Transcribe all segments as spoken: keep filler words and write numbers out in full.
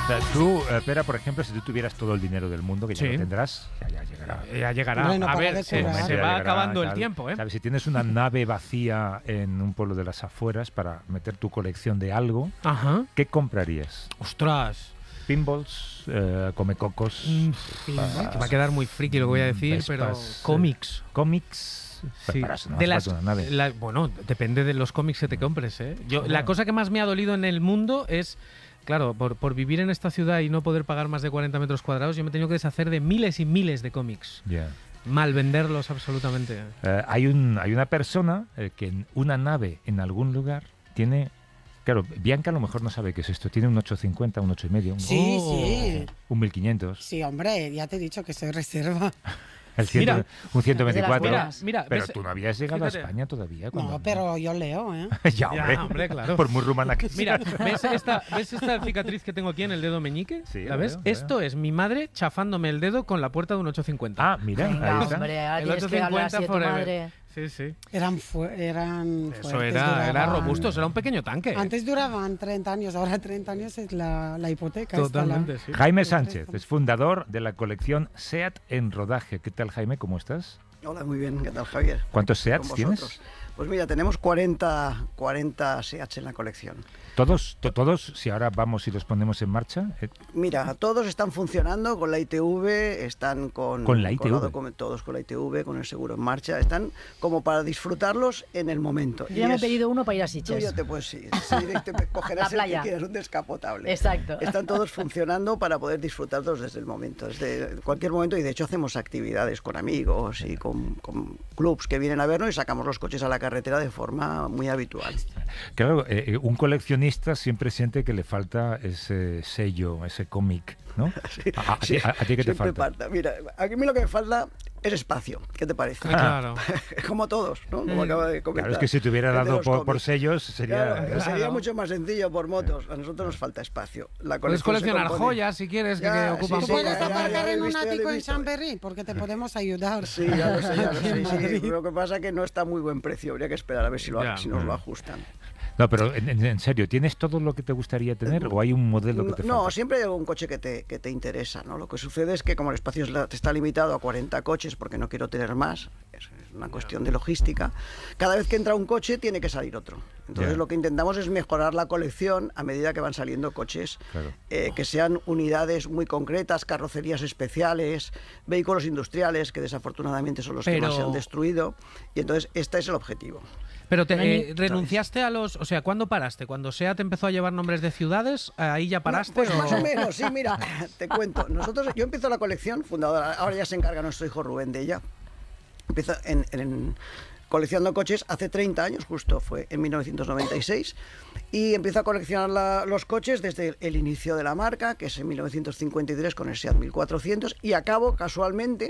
O sea, tú, eh, Pera, por ejemplo, si tú tuvieras todo el dinero del mundo, que ya Sí. lo tendrás, ya, ya llegará. Eh, Ya llegará. Bueno, a para ver, de se, curar. se Ya va llegará, acabando el tal. tiempo, ¿eh? ¿Sabes? Si tienes una nave vacía en un pueblo de las afueras para meter tu colección de algo, Ajá. ¿qué comprarías? Ostras. Pinballs, eh, comecocos, Mm, ah, que va a quedar muy friki lo que voy a decir, Vespas, pero eh, cómics. cómics. Sí. Para eso no De hace las, falta una nave. la- bueno, depende de los cómics que te compres, ¿eh? Yo, la Claro. cosa que más me ha dolido en el mundo es, claro, por, por vivir en esta ciudad y no poder pagar más de cuarenta metros cuadrados, yo me he tenido que deshacer de miles y miles de cómics. Ya. Mal venderlos absolutamente. Eh, hay, un, hay una persona eh, que en una nave en algún lugar tiene... Claro, Bianca a lo mejor no sabe qué es esto. Tiene un ochocientos cincuenta, un ocho y medio, un, Sí, Oh. sí. un mil quinientos, Sí, hombre, ya te he dicho que soy reserva. el cien, Mira. un ciento veinticuatro. Mira, buenas. mira, pero ves- tú no habías llegado fíjate. a España todavía. cuando- No, pero yo leo, ¿eh? ya, hombre. Ya, hombre, claro. Por muy rumana que Mira, sea. ¿ves esta, ¿ves esta cicatriz que tengo aquí en el dedo meñique? Sí, ¿La la ves? veo, la Esto es mi madre chafándome el dedo con la puerta de un ochocientos cincuenta. Ah, mira, Venga, ahí está. hombre, ahora El tienes que hablar así de tu forever. madre. Sí, sí. Eran, fu- eran Eso fuertes, era, era duraban- robusto, era un pequeño tanque. Antes duraban treinta años, ahora treinta años es la, la hipoteca. esta, Totalmente, la- sí. Jaime Sánchez es fundador de la colección SEAT en rodaje. ¿Qué tal, Jaime? ¿Cómo estás? Hola, muy bien. ¿Qué tal, Javier? ¿Cuántos Con SEATs tienes? vosotros. Pues mira, tenemos cuarenta, cuarenta SEATs en la colección. ¿Todos, to- todos, si ahora vamos y los ponemos en marcha? eh, Mira, todos están funcionando con la I T V, están con... ¿Con la I T V? docu- todos con la I T V, con el seguro en marcha. Están como para disfrutarlos en el momento. Yo Y ya me he es- pedido uno para ir a Tú ya Sitges. te puedes ir. Sí, te cogerás La el que playa. quieras, un descapotable. Exacto. Están todos funcionando para poder disfrutarlos desde el momento, desde cualquier momento. Y de hecho hacemos actividades con amigos y con, con clubs que vienen a vernos y sacamos los coches a la carretera de forma muy habitual. Claro, eh, eh, un coleccionista siempre siente que le falta ese sello, ese cómic, ¿no? Sí, ¿A, a- a sí, ti- a- a ti qué te siempre falta? falta. Mira, a mí lo que me falta es espacio. ¿Qué te parece? Ah, claro. Como todos, ¿no? Como acaba de comentar. Claro, es que si te hubiera El de dado los por, por cómics. sellos sería... Claro, sería Claro. mucho más sencillo por motos. A nosotros nos falta espacio. La Puedes colección se coleccionar compone- joyas si quieres, que, Ya, que ocupan sí, Tú sí, poco. puedes ya, ya, aparcar ya, en lo he un visto, ya lo he ático en visto. Chamberí porque te podemos ayudar. Sí, ya lo sé, ya lo sé. En Sí, Madrid. lo que pasa es que no está muy buen precio. Habría que esperar a ver si, lo, Ya. si nos lo ajustan. No, pero en, en- en serio, ¿tienes todo lo que te gustaría tener o hay un modelo que te No, falta? siempre hay un coche que te, que te interesa, ¿no? Lo que sucede es que como el espacio es la- está limitado a cuarenta coches porque no quiero tener más, es es una cuestión de logística, cada vez que entra un coche tiene que salir otro. Entonces Ya. lo que intentamos es mejorar la colección a medida que van saliendo coches, Claro. eh, que sean unidades muy concretas, carrocerías especiales, vehículos industriales que desafortunadamente son los que Pero- más se han destruido. Y entonces este es el objetivo. Pero te, No hay eh, ni- renunciaste a los... O sea, ¿cuándo paraste? ¿Cuando SEAT empezó a llevar nombres de ciudades? ¿Ahí ya paraste? Pues más o- o menos, sí, mira, te cuento. Nosotros, yo empiezo la colección fundadora, ahora ya se encarga nuestro hijo Rubén de ella. Empiezo en, en coleccionando coches hace treinta años, justo fue en mil novecientos noventa y seis, y empiezo a coleccionar la- los coches desde el, el inicio de la marca, que es en mil novecientos cincuenta y tres con el SEAT mil cuatrocientos, y acabo casualmente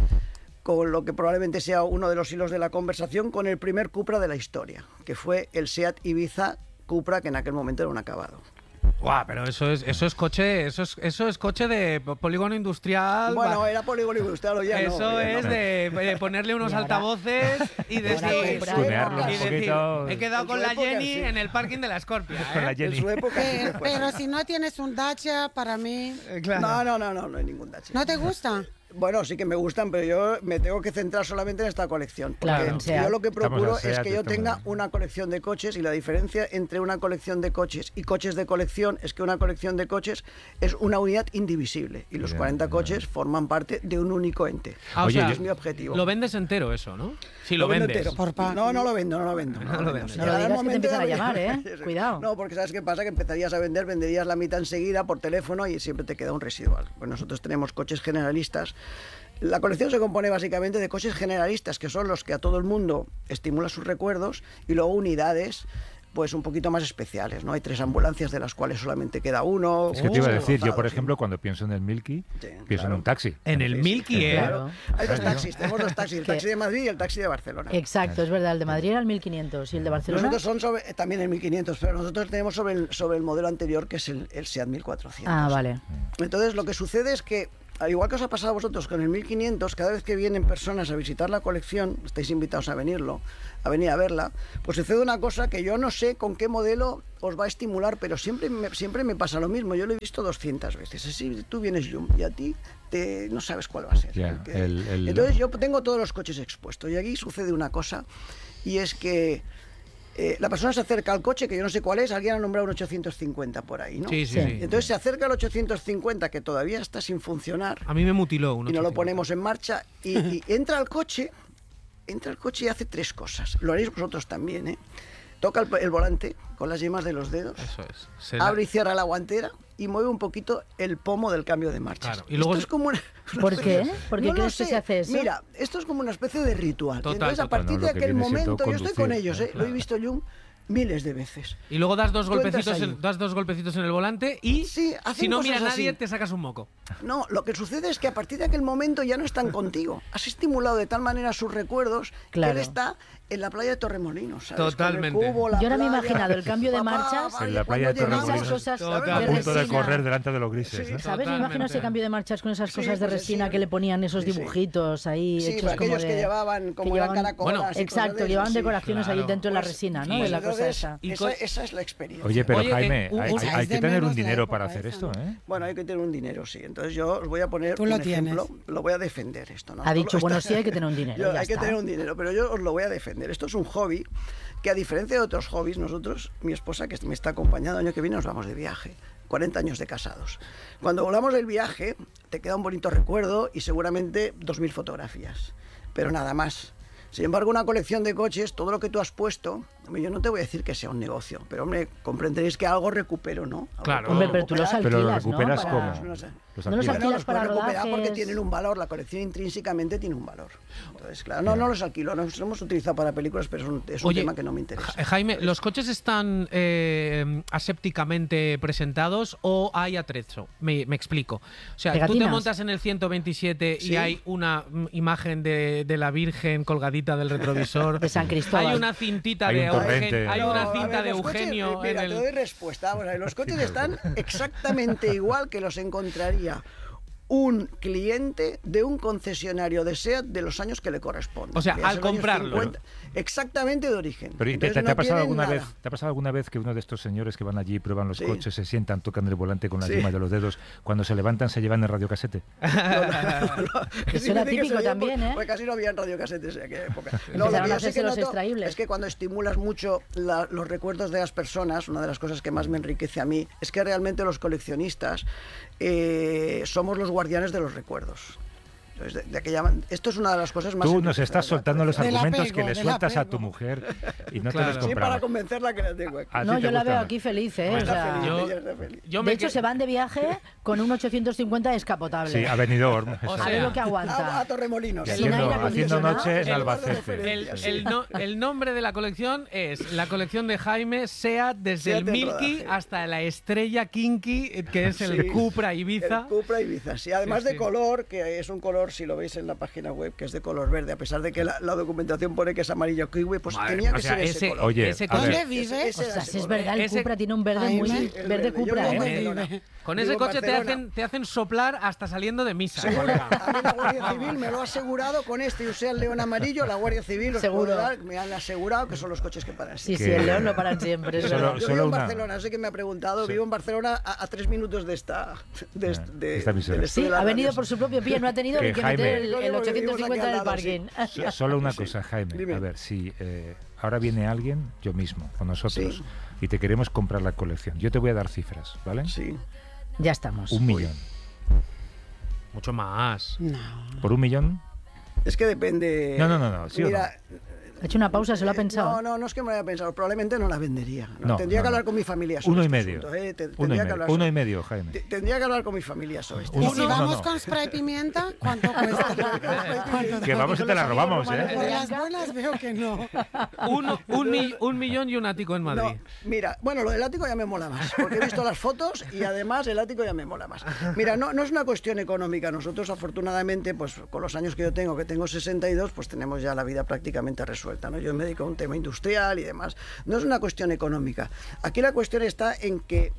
con lo que probablemente sea uno de los hilos de la conversación, con el primer Cupra de la historia, que fue el SEAT Ibiza Cupra, que en aquel momento era un acabado. Guau, pero eso es, eso es coche, eso es, eso es coche de polígono industrial. Bueno, va- era polígono industrial o ya no, Eso ya es no. de, de ponerle unos Y ahora- altavoces y ahora decir, comprar- Tunearlo un y decir, poquito. he quedado En con su la época, Jenny sí. en el parking de la Scorpia. Con la ¿eh? Jenny. En su época sí que Pero, fue pero así. si no tienes un Dacia, para mí, Eh, claro. No, no, no, no, no hay ningún Dacia. ¿no te gusta? Bueno, sí que me gustan, pero yo me tengo que centrar solamente en esta colección. Porque Claro, en SEAT. yo lo que Estamos procuro a SEAT, es que yo estamos tenga a- una colección de coches, y la diferencia entre una colección de coches y coches de colección es que una colección de coches es una unidad indivisible y los Ya, cuarenta ya. coches forman parte de un único ente. Ah, o Oye, sea, es mi objetivo. Lo vendes entero eso, ¿no? Si lo, vendo vendes. entero. Por pa- No, no lo vendo, no lo vendo. No lo vendes. Si No lo llegara el digas que te momento, empiezan a ya llamar, lo- ¿eh? Cuidado. No, porque ¿sabes qué pasa? Que empezarías a vender, venderías la mitad enseguida por teléfono y siempre te queda un residual. Pues nosotros tenemos coches generalistas. La colección se compone básicamente de coches generalistas, que son los que a todo el mundo estimula sus recuerdos, y luego unidades pues un poquito más especiales, ¿no? Hay tres ambulancias de las cuales solamente queda uno. Es que te iba a coches decir, yo por rozados, ejemplo, cuando pienso en el Milky, Sí, pienso claro. en un taxi. En el Sí, sí, Milky, ¿eh? claro. Hay dos taxis, tenemos dos taxis, el Que- taxi de Madrid y el taxi de Barcelona. Exacto, es verdad. El de Madrid era el mil quinientos y el de Barcelona. Nosotros son sobre, eh, también el mil quinientos, pero nosotros tenemos sobre el, sobre el modelo anterior, que es el, el SEAT mil cuatrocientos. Ah, vale. Entonces lo que sucede es que igual que os ha pasado a vosotros con el mil quinientos, cada vez que vienen personas a visitar la colección, estáis invitados a venirlo, a venir a verla, pues sucede una cosa que yo no sé con qué modelo os va a estimular, pero siempre me, siempre me pasa lo mismo. Yo lo he visto doscientas veces. Así tú vienes Jum y a ti te, no sabes cuál va a ser. Yeah, que, el, el... Entonces yo tengo todos los coches expuestos y aquí sucede una cosa, y es que Eh, la persona se acerca al coche, que yo no sé cuál es, alguien ha nombrado un ochocientos cincuenta por ahí, ¿no? Sí, sí, sí. Entonces se acerca al ochocientos cincuenta, que todavía está sin funcionar, A mí me mutiló uno. y no lo ponemos en marcha, y, y entra al coche, entra al coche y hace tres cosas. Lo haréis vosotros también, ¿eh? Toca el, el volante con las yemas de los dedos, Eso es. Se la- abre y cierra la guantera y mueve un poquito el pomo del cambio de marchas. Claro, y luego Esto es- es como una, una ¿Por especie- qué? ¿Por qué no lo crees que sé. se hace eso? Mira, esto es como una especie de ritual. Total, Entonces, a total. partir No, de lo que aquel viene siendo momento, yo estoy con conducir, ellos, ¿eh? claro. Lo he visto yo miles de veces. Y luego das dos Tú entras golpecitos, ahí. en, das dos golpecitos en el volante y Sí, hacen si no mira cosas nadie así. te sacas un moco. No, lo que sucede es que a partir de aquel momento ya no están contigo. Has estimulado de tal manera sus recuerdos Claro. que él está en la playa de Torremolinos, ¿sabes? Con el Totalmente. cubo, la Yo ahora me he playa, imaginado el cambio de papá, marchas vaya, En la cuando playa de llegamos, Esas Torremolinos. cosas Total. de A punto de resina. correr delante de los grises, Sí, ¿no? ¿Sabes? Me imagino ese Totalmente. cambio de marchas con esas Sí, cosas de pues resina sí. que le ponían esos Sí, sí. dibujitos ahí Sí, hechos pues como aquellos de... que llevaban como que eran llevaban- caracolas. Bueno, y cosas Exacto, de llevaban esas, sí. decoraciones ahí claro. dentro de la Pues, resina, ¿no? y De la cosa entonces, esa. Y esa, co- esa es la experiencia. Oye, pero Oye, Jaime, eh, un- hay, un- hay Echáis que de tener un menos la dinero para época hacer esa, esto, ¿no? ¿eh? Bueno, hay que tener un dinero, sí. Entonces yo os voy a poner Tú un lo ejemplo, tienes. lo voy a defender esto, ¿no? Ha No dicho, lo- bueno, está- sí, hay que tener un dinero, Yo- ya hay que está. tener un dinero, pero yo os lo voy a defender. Esto es un hobby que, a diferencia de otros hobbies, nosotros, mi esposa que me está acompañando, el año que viene nos vamos de viaje. cuarenta años de casados. Cuando volamos del viaje, te queda un bonito recuerdo y seguramente dos mil fotografías, pero nada más. Sin embargo, una colección de coches, todo lo que tú has puesto, hombre, yo no te voy a decir que sea un negocio, pero hombre, comprenderéis que algo recupero, ¿no? Algo Claro. puedo Hombre, pero tú los recuperar. Pero lo alquilas, ¿no? recuperas Para- ¿cómo? No sé. Los No los alquilas. alquilas los para puedo recuperar porque rodajes. tienen un valor, la colección intrínsecamente tiene un valor. Entonces, claro, no, no los alquilo, los hemos utilizado para películas, pero es un, es un Oye, tema que no me interesa. Ja- Jaime, ¿los coches están eh, asépticamente presentados o hay atrezo? Me, me explico. O sea, tú te Pegatinas. montas en el ciento veintisiete y Sí. hay una mm, imagen de, de la Virgen colgadita del retrovisor. De San Cristóbal. Hay una cintita Hay de un torrente. Eugenio. Hay No, una a ver, cinta de los coches, Eugenio eh, en mira, el. te doy respuesta. Vamos a ver, los coches están exactamente igual que los encontraría un cliente de un concesionario de SEAT de los años que le corresponden. O sea, que es al el año comprarlo. cincuenta, exactamente de origen. Pero ¿y te, Entonces, te ha no pasado tienen alguna nada. vez, te ha pasado alguna vez que uno de estos señores que van allí, prueban los Sí. coches, se sientan, tocan el volante con las Sí. yemas de los dedos, cuando se levantan se llevan el radiocasete? Eso era Sí, típico se oía también, por- ¿eh? Porque casi no había radiocasetes en aquella época. No, Empezaron lo que a yo sí hacerse que los noto extraíbles. es que cuando estimulas mucho la- los recuerdos de las personas, una de las cosas que más me enriquece a mí es que realmente los coleccionistas eh, somos los guardianes de los recuerdos. Entonces, de, de aquella man- esto es una de las cosas más... Tú nos enriquecedoras estás de la soltando los Del argumentos apego, que le del sueltas a apego. tu mujer y no Claro. te los Sí, para compraba. convencerla que la tengo aquí. A No, ti te yo la gusta veo más. aquí feliz, ¿eh? O Está sea, feliz, yo- ella está feliz. yo de me hecho, que- se van de viaje con un ochocientos cincuenta descapotable. Sí, a Benidorm. O eso. a sea, ver lo que A, a aguanta. Torremolinos. Y sin haciendo, aire haciendo acondicionado. noche en El Albacete. El, Sí. el no- el nombre de la colección es la colección de Jaime SEAT desde SEAT el en Milky rodaje. hasta la estrella Kinky, eh, que es el Sí. Cupra Ibiza. El Cupra Ibiza, sí. Además Sí, de sí. color, que es un color, si lo veis en la página web, que es de color verde, a pesar de que la, la documentación pone que es amarillo kiwi, pues Madre, tenía o que sea, ser ese, ese- color. Oye, ese a coche- ver. ¿Dónde vive? Ese- ese era Ostras, ese es color. verdad, el Ese- Cupra tiene un verde Ay, muy... me- El verde verde. Yo Cupra, vivo en ¿eh? Barcelona. Con Vivo ese en coche te Barcelona. hacen, te hacen soplar hasta saliendo de misa. Seguro. colega. A mí la Guardia Civil me lo ha asegurado con este y sea el león amarillo, la Guardia Civil os Seguro. puedo dar, me han asegurado que son los coches que paran. Sí, Que- sí, el león lo paran siempre. es Solo- verdad. Yo solo vivo en una- Barcelona, sé que me ha preguntado, vivo en Barcelona a, a tres minutos de esta... De, Ah, de, esta emisora. del estudio Sí, de la ha venido radio. por su propio pie, no ha tenido Que ni que Jaime- meter el, No, el porque vivimos ochocientos cincuenta aquí del al lado, sí. parking. So- Solo una Sí. cosa, Jaime. Dime. A ver, si eh, ahora viene alguien, yo mismo, con nosotros, Sí. y te queremos comprar la colección. Yo te voy a dar cifras, ¿vale? Sí. Ya estamos. Un millón. Mucho más. No. ¿Por un millón? Es que depende... No, no, no, no, ¿sí o Mira, Ha hecho una pausa, se lo ha Eh, pensado. No, no, no es que me lo haya pensado. Probablemente no la vendería. ¿no? No, tendría no, que hablar no. con mi familia sobre Uno y este medio. asunto, ¿eh? Te- Uno y tendría que medio, hablar uno sobre- y medio, Jaime. te- Tendría que hablar con mi familia sobre este ¿Y Uno- si no, asunto. vamos no. con spray pimienta? ¿Cuánto cuesta? ¿Cuánto Que vamos y te la robamos, Romano, ¿eh? Por las buenas veo que no. Uno- un, mi- un millón y un ático en No, Madrid. mira, bueno, lo del ático ya me mola más, porque he visto las fotos y además el ático ya me mola más. Mira, no, no es una cuestión económica. Nosotros, afortunadamente, pues con los años que yo tengo, que tengo sesenta y dos, pues tenemos ya la vida prácticamente resuelta, ¿no? Yo me dedico a un tema industrial y demás. No es una cuestión económica. Aquí la cuestión está en que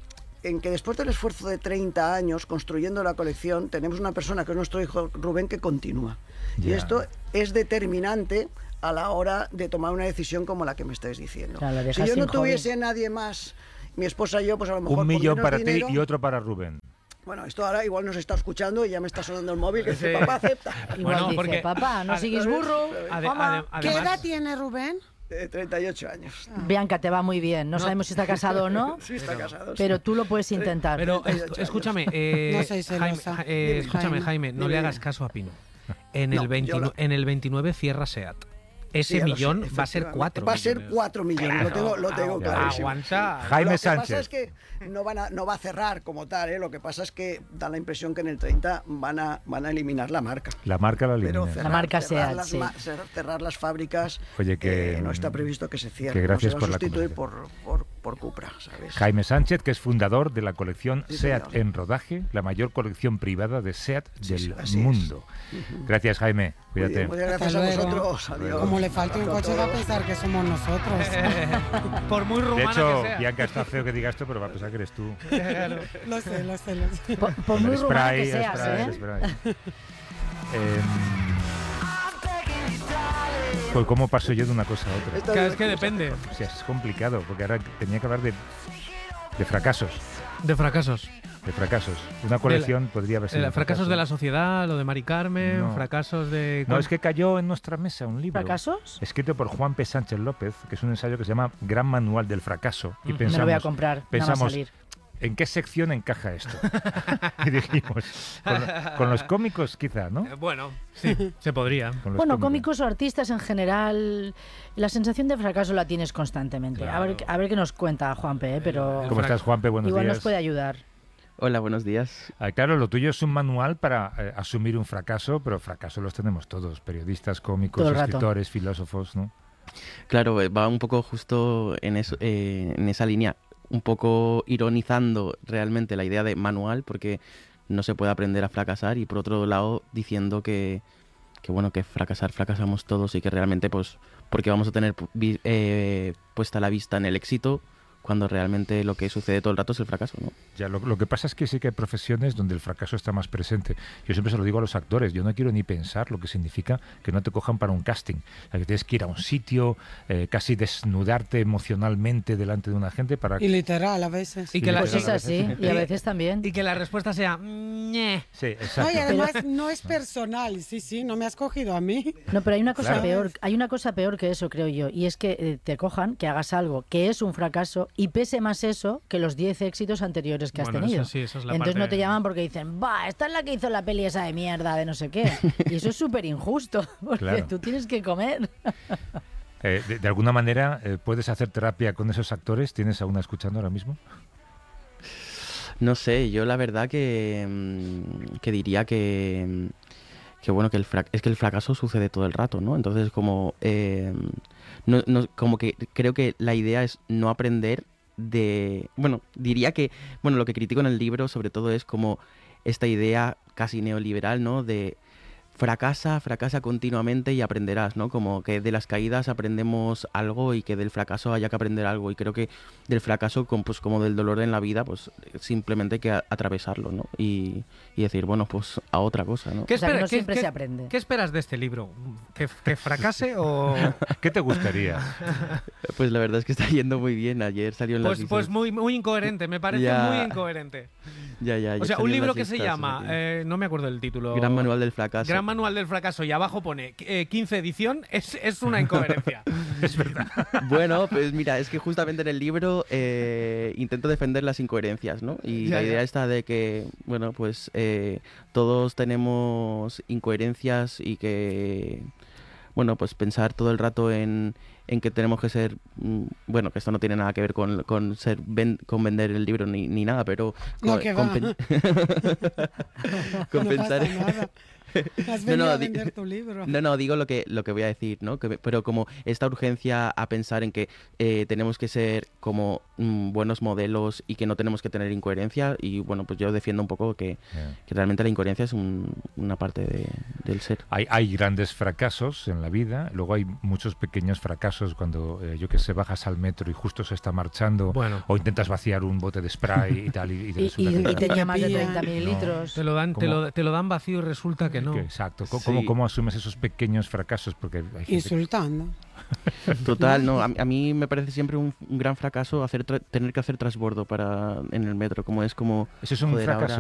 en que después del esfuerzo de treinta años construyendo la colección, tenemos una persona que es nuestro hijo Rubén que continúa. Y Ya. esto es determinante a la hora de tomar una decisión como la que me estáis diciendo. Claro, la Si dejas yo no sin hobby. tuviese nadie más, mi esposa y yo, pues a lo mejor Un por millón menos para dinero- ti y otro para Rubén. Bueno, esto ahora igual nos está escuchando y ya me está sonando el móvil que dice, Sí. papá, acepta. Igual Bueno, dice, porque- papá, no ade- sigues burro. Ade- Mamá. ade- ¿Qué además- edad tiene Rubén? Eh, treinta y ocho años. Bianca, te va muy bien. No, No. sabemos si está casado o no, Sí, está casado. sí. pero tú lo puedes intentar. Pero treinta y es- ocho escúchame, eh, No soy celosa. Jaime, ja- eh, Dime, escúchame, Jaime. Jaime, no Dime, le dime. hagas caso a Pino. En, No, el, veintinueve, yo en el veintinueve cierra SEAT. Ese Sí, ya lo sé, millón va a ser efectivamente. cuatro Va a ser millones. cuatro millones, lo tengo, lo tengo Claro, clarísimo. aguanta. Jaime Lo que Sánchez. pasa es que no, van a, no va a cerrar como tal, ¿eh? Lo que pasa es que da la impresión que en el treinta van a, van a eliminar la marca. La marca la Pero elimina. cerrar, marca cerrar SEAT, las, sí. ma- cer- cerrar las fábricas Oye, que- eh, no está previsto que se cierre. que gracias no se por va la a sustituir por, conversación. por, por Cupra, ¿sabes? Jaime Sánchez, que es fundador de la colección Sí, SEAT señor. en rodaje, la mayor colección privada de SEAT Sí, sí, del así es. mundo. Gracias, Jaime. Muy Cuídate. bien, muchas gracias Hasta a luego. vosotros. Adiós. Como le falte un Abrazo a coche va a todos. pensar que somos nosotros. Por muy De rumana hecho, que sea. Bianca, está feo que diga esto, pero va a pensar que eres tú. Claro. Lo sé, lo sé, lo sé. Por, por Con muy el rumana spray, que el seas, spray, ¿eh? el spray. Em, pues cómo paso yo de una cosa a otra. Esta Claro, vez- es que depende O sea, es complicado, porque ahora tenía que hablar de, de fracasos. de fracasos. De fracasos. Una colección podría haber Eh, sido. un fracasos fracaso. de la sociedad, lo de Mari Carmen, No. fracasos de... No, es que cayó en nuestra mesa un libro. ¿Fracasos? Escrito por Juan P. Sánchez López, que es un ensayo que se llama Gran Manual del Fracaso. Y Ujú. pensamos, Me lo voy a comprar, nada más pensamos, salir. ¿en qué sección encaja esto? Y dijimos, con, con los cómicos quizá, ¿no? Eh, Bueno, sí, se podría. Con los Bueno, cómicos o artistas en general, la sensación de fracaso la tienes constantemente. A, ver, Claro. a ver qué nos cuenta Juanpe, ¿eh? pero el ¿Cómo estás, Juanpe? Buenos igual días. nos puede ayudar. Hola, buenos días. Ah, claro, lo tuyo es un manual para eh, asumir un fracaso, pero fracaso los tenemos todos, periodistas, cómicos, Todo el rato. escritores, filósofos, ¿no? Claro, eh, va un poco justo en, eso, eh, en esa línea, un poco ironizando realmente la idea de manual, porque no se puede aprender a fracasar, y por otro lado diciendo que, que bueno, que fracasar, fracasamos todos, y que realmente, pues, porque vamos a tener pu- vi- eh, puesta la vista en el éxito, cuando realmente lo que sucede todo el rato es el fracaso, ¿no? Ya, lo, lo que pasa es que sí que hay profesiones donde el fracaso está más presente. Yo siempre se lo digo a los actores, yo no quiero ni pensar lo que significa que no te cojan para un casting. O sea, que tienes que ir a un sitio, eh, casi desnudarte emocionalmente delante de una gente para... Y literal, a veces. Y que la- Pues es a así, y a veces también. Y que la respuesta sea... "Ñe". Sí, No, exacto. y además no es personal, sí, sí, no me has cogido a mí. No, pero hay una cosa Claro. peor, hay una cosa peor que eso, creo yo, y es que eh, te cojan, que hagas algo que es un fracaso y pese más eso que los diez éxitos anteriores que Bueno, has tenido. eso sí, eso es la Entonces no parte- te llaman porque dicen, va, esta es la que hizo la peli esa de mierda, de no sé qué. Y eso es súper injusto, porque Claro. tú tienes que comer. Eh, de, de alguna manera, eh, ¿puedes hacer terapia con esos actores? ¿Tienes a una escuchando ahora mismo? No sé, yo la verdad que, mm, que diría que, mm, que bueno, que el frac- es que el fracaso sucede todo el rato, ¿no? Entonces como, eh, no, no- como que creo que la idea es no aprender de, bueno, diría que, bueno, lo que critico en el libro sobre todo es como esta idea casi neoliberal, ¿no? De fracasa, fracasa continuamente y aprenderás, ¿no? Como que de las caídas aprendemos algo y que del fracaso haya que aprender algo. Y creo que del fracaso, com- pues como del dolor en la vida, pues simplemente hay que a- atravesarlo, ¿no? Y, y decir, bueno, pues a otra cosa, ¿no? ¿Qué, O sea, que espera- no qué- siempre qué- se aprende. ¿Qué esperas de este libro? ¿Que, que fracase o...? ¿Qué te gustaría? Pues la verdad es que está yendo muy bien. Ayer salió en las Pues, listas. pues muy, muy incoherente, me parece Ya. muy incoherente. Ya, ya, O ayer sea, salió un en libro las que se listas, llama, así que- eh, no me acuerdo del título. Gran Manual del Fracaso. Gran Manual del Fracaso, y abajo pone eh, quince edición, es, es una incoherencia. Es verdad. Bueno, pues mira, es que justamente en el libro eh, intento defender las incoherencias, ¿no? Y Ya, la ya. idea está de que, bueno, pues eh, todos tenemos incoherencias y que, bueno, pues pensar todo el rato en, en que tenemos que ser, mm, bueno, que esto no tiene nada que ver con, con ser ven- con vender el libro ni, ni nada, pero No, con, que con va. pen- con No pensar pasa nada. Has No, venido no, a di- vender tu libro. No, no, digo lo que, lo que voy a decir, ¿no? Que, pero como esta urgencia a pensar en que eh, tenemos que ser como mm, buenos modelos y que no tenemos que tener incoherencia, y bueno, pues yo defiendo un poco que, Yeah. que realmente la incoherencia es un- una parte de- del ser. Hay, hay grandes fracasos en la vida, luego hay muchos pequeños fracasos cuando, eh, yo que sé, bajas al metro y justo se está marchando, Bueno. o intentas vaciar un bote de spray y tal, y, y te Y, resulta y- que y nada. tenía más de pillan. treinta mililitros. Te lo dan, te ¿Cómo? lo, te lo dan vacío y resulta que no. Que- exacto. ¿Cómo, Sí. cómo, cómo asumes esos pequeños fracasos? Porque hay gente Insultando. Total, no, a, a mí me parece siempre un, un gran fracaso hacer tra- tener que hacer transbordo para en el metro, como es como Eso es un joder, fracaso.